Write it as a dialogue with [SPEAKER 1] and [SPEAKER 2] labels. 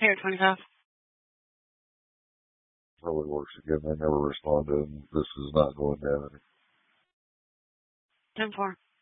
[SPEAKER 1] Here, 25.
[SPEAKER 2] Probably works again. They never responded. This is not going down.
[SPEAKER 1] 10-4.